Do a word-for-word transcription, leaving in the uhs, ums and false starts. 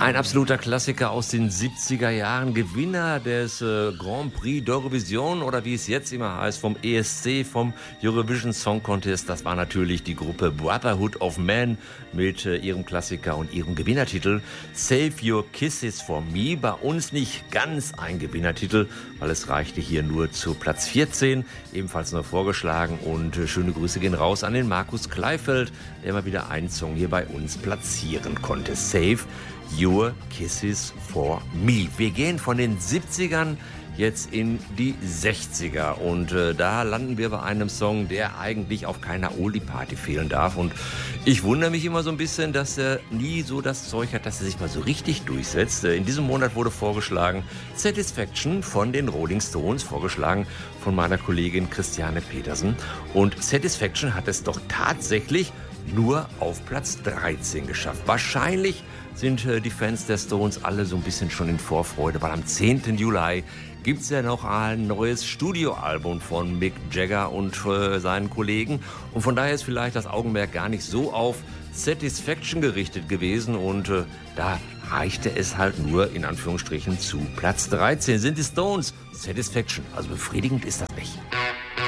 Ein absoluter Klassiker aus den siebziger Jahren, Gewinner des äh, Grand Prix d'Eurovision oder wie es jetzt immer heißt, vom E S C, vom Eurovision Song Contest. Das war natürlich die Gruppe Brotherhood of Man mit äh, ihrem Klassiker und ihrem Gewinnertitel Save Your Kisses for Me. Bei uns nicht ganz ein Gewinnertitel, weil es reichte hier nur zu Platz vierzehn, ebenfalls nur vorgeschlagen. Und äh, schöne Grüße gehen raus an den Markus Kleifeld, der mal wieder einen Song hier bei uns platzieren konnte. Save Your Kisses for Me. Wir gehen von den siebzigern jetzt in die sechziger und äh, da landen wir bei einem Song, der eigentlich auf keiner Oldie-Party fehlen darf. Und ich wundere mich immer so ein bisschen, dass er nie so das Zeug hat, dass er sich mal so richtig durchsetzt. Äh, in diesem Monat wurde vorgeschlagen Satisfaction von den Rolling Stones, vorgeschlagen von meiner Kollegin Christiane Petersen. Und Satisfaction hat es doch tatsächlich nur auf Platz dreizehn geschafft. Wahrscheinlich sind äh, die Fans der Stones alle so ein bisschen schon in Vorfreude, weil am zehnten Juli gibt es ja noch ein neues Studioalbum von Mick Jagger und äh, seinen Kollegen. Und von daher ist vielleicht das Augenmerk gar nicht so auf Satisfaction gerichtet gewesen. Und äh, da reichte es halt nur in Anführungsstrichen zu Platz dreizehn. Sind die Stones Satisfaction? Also befriedigend ist das nicht.